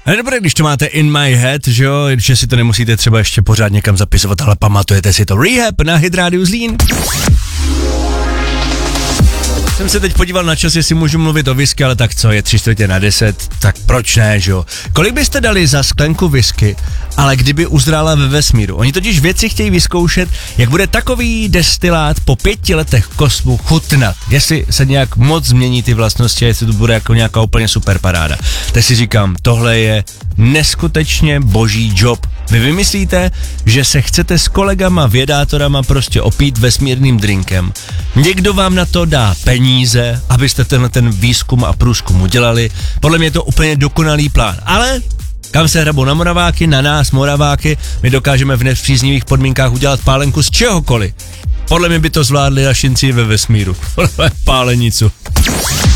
Ale dobré, když to máte in my head, že jo, že si to nemusíte třeba ještě pořád někam zapisovat, ale pamatujete si to. Rehab na Hit Radio Zlín. Jsem se teď podíval na čas, jestli můžu mluvit o whisky, ale tak co, je 9:45, tak proč ne, že jo? Kolik byste dali za sklenku whisky, ale kdyby uzrála ve vesmíru? Oni totiž vědci chtějí vyzkoušet, jak bude takový destilát po 5 letech kosmu chutnat. Jestli se nějak moc změní ty vlastnosti, jestli to bude jako nějaká úplně super paráda. Tak si říkám, tohle je neskutečně boží job. Vy vymyslíte, že se chcete s kolegama vědátorama prostě opít vesmírným drinkem. Někdo vám na to dá peníze, abyste ten výzkum a průzkum udělali. Podle mě je to úplně dokonalý plán. Ale kam se hrabou na Moraváky, na nás Moraváky, my dokážeme v nepříznivých podmínkách udělat pálenku z čehokoliv. Podle mě by to zvládli našinci ve vesmíru. Pálenicu.